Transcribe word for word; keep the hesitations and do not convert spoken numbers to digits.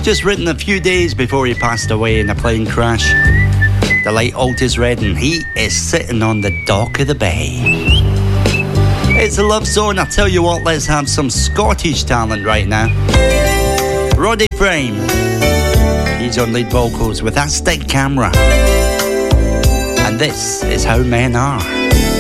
Just written a few days before he passed away in a plane crash. The late Otis Redding, he is sitting on the dock of the bay. It's a love zone. I tell you what, let's have some Scottish talent right now. Roddy Frame, he's on lead vocals with Aztec Camera, and this is How Men Are.